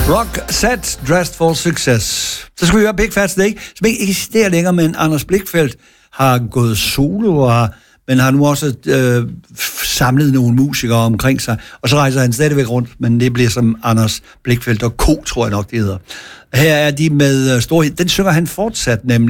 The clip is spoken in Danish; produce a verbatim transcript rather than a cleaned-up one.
Roxette, Dressed for Success. Så skal vi høre Big Fat Snake, som ikke eksisterer længere, men Anders Blichfeldt har gået solo, og, men har nu også øh, samlet nogle musikere omkring sig, og så rejser han stadigvæk rundt, men det bliver som Anders Blichfeldt og Co, tror jeg nok, det hedder. Her er de med storhed. Den synger han fortsat, nemlig